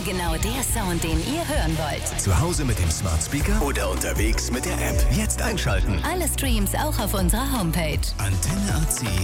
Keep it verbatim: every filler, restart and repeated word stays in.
genau der Sound, den ihr hören wollt. Zu Hause mit dem Smart Speaker oder unterwegs mit der App. Jetzt einschalten. Alle Streams auch auf unserer Homepage. Antenne A C.